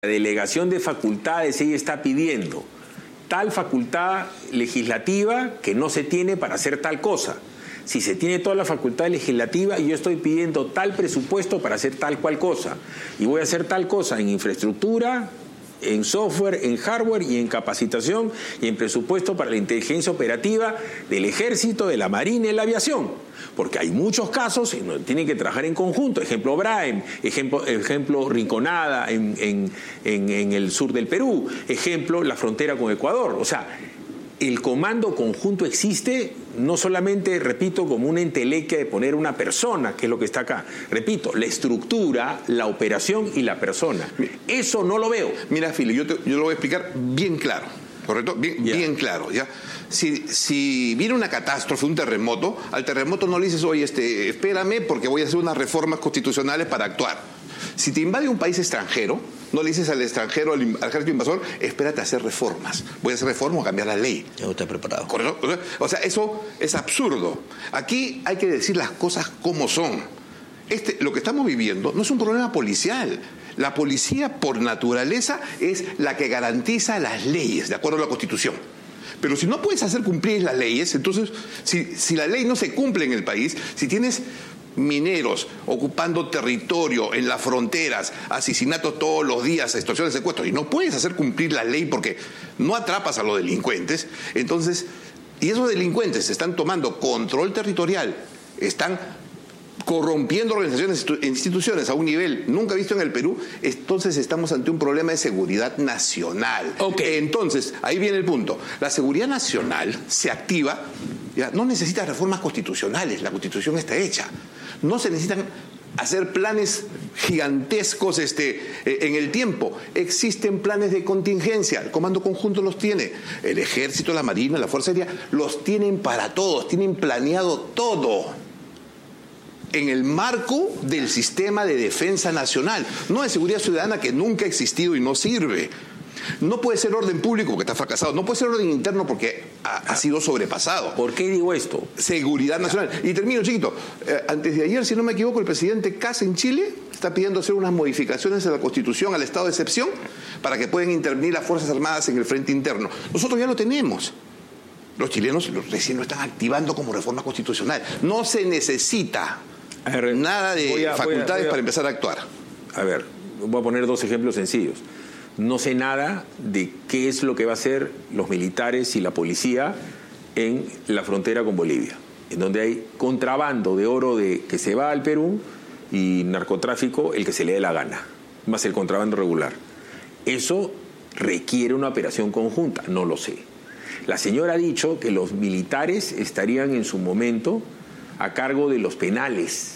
La delegación de facultades, ella está pidiendo tal facultad legislativa que no se tiene para hacer tal cosa. Si se tiene toda la facultad legislativa, yo estoy pidiendo tal presupuesto para hacer tal cual cosa. Y voy a hacer tal cosa en infraestructura, en software, en hardware y en capacitación y en presupuesto para la inteligencia operativa del Ejército, de la Marina y de la Aviación. Porque hay muchos casos y tienen que trabajar en conjunto. Ejemplo Braem, ejemplo Rinconada en el sur del Perú, ejemplo la frontera con Ecuador. O sea, el comando conjunto existe no solamente, repito, como una entelequia de poner una persona, que es lo que está acá. Repito, la estructura, la operación y la persona. Eso no lo veo. Mira, Fili, yo lo voy a explicar bien claro, ¿correcto? Bien claro, ¿ya? Si viene una catástrofe, un terremoto, al terremoto no le dices, oye, espérame porque voy a hacer unas reformas constitucionales para actuar. Si te invade un país extranjero, no le dices al extranjero, al ejército invasor, espérate a hacer reformas. Voy a hacer reformas o cambiar la ley. Ya no está preparado. ¿Correcto? O sea, eso es absurdo. Aquí hay que decir las cosas como son. Lo que estamos viviendo no es un problema policial. La policía, por naturaleza, es la que garantiza las leyes, de acuerdo a la Constitución. Pero si no puedes hacer cumplir las leyes, entonces, si la ley no se cumple en el país, si tienes mineros ocupando territorio en las fronteras, asesinatos todos los días, extorsiones, secuestros, y no puedes hacer cumplir la ley porque no atrapas a los delincuentes, entonces, y esos delincuentes están tomando control territorial, están corrompiendo organizaciones e instituciones a un nivel nunca visto en el Perú, entonces estamos ante un problema de seguridad nacional. Okay. Entonces, ahí viene el punto. La seguridad nacional se activa, ya, no necesita reformas constitucionales, la Constitución está hecha. No se necesitan hacer planes gigantescos en el tiempo. Existen planes de contingencia, el Comando Conjunto los tiene, el Ejército, la Marina, la Fuerza Aérea, los tienen para todos, tienen planeado todo en el marco del sistema de defensa nacional, no de seguridad ciudadana que nunca ha existido y no sirve. No puede ser orden público porque está fracasado, no puede ser orden interno porque ha sido sobrepasado. ¿Por qué digo esto? Seguridad nacional. Y termino, chiquito. Antes de ayer, si no me equivoco, el presidente Kast en Chile está pidiendo hacer unas modificaciones a la Constitución, al estado de excepción, para que puedan intervenir las Fuerzas Armadas en el frente interno. Nosotros ya lo tenemos. Los chilenos recién lo están activando como reforma constitucional. No se necesita nada de facultades para empezar a actuar. A ver, voy a poner dos ejemplos sencillos. No sé nada de qué es lo que va a hacer los militares y la policía en la frontera con Bolivia, en donde hay contrabando de oro que se va al Perú y narcotráfico el que se le dé la gana, más el contrabando regular. Eso requiere una operación conjunta, no lo sé. La señora ha dicho que los militares estarían en su momento a cargo de los penales.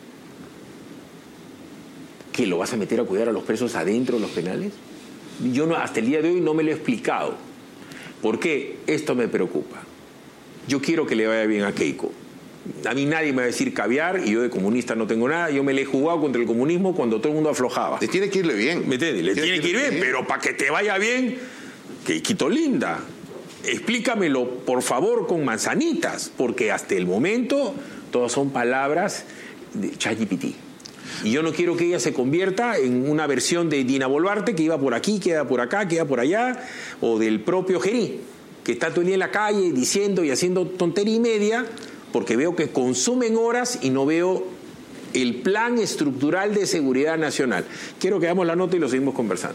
¿Que lo vas a meter a cuidar a los presos adentro de los penales? Yo hasta el día de hoy no me lo he explicado. ¿Por qué? Esto me preocupa. Yo quiero que le vaya bien a Keiko. A mí nadie me va a decir caviar y yo de comunista no tengo nada. Yo me le he jugado contra el comunismo cuando todo el mundo aflojaba. Le tiene que irle bien. ¿Me entiendes? Le tiene que ir bien, pero para que te vaya bien, Keikito linda, explícamelo por favor con manzanitas, porque hasta el momento todas son palabras de ChatGPT. Y yo no quiero que ella se convierta en una versión de Dina Boluarte que iba por aquí, queda por acá, queda por allá, o del propio Gerí, que está todo el día en la calle diciendo y haciendo tontería y media, porque veo que consumen horas y no veo el plan estructural de seguridad nacional. Quiero que hagamos la nota y lo seguimos conversando.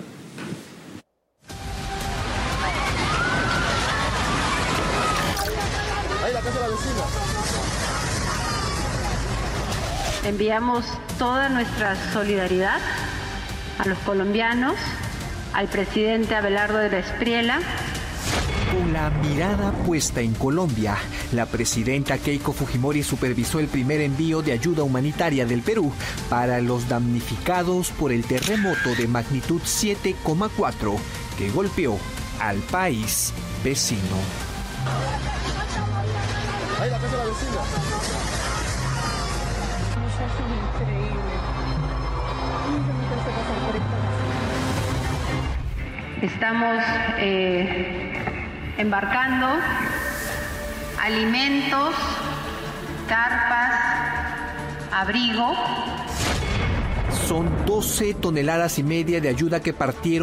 Enviamos toda nuestra solidaridad a los colombianos, al presidente Abelardo de la Espriella. Con la mirada puesta en Colombia, la presidenta Keiko Fujimori supervisó el primer envío de ayuda humanitaria del Perú para los damnificados por el terremoto de magnitud 7,4 que golpeó al país vecino. Ahí la casa de la vecina. Estamos embarcando alimentos, carpas, abrigo. son 12 toneladas y media de ayuda que partieron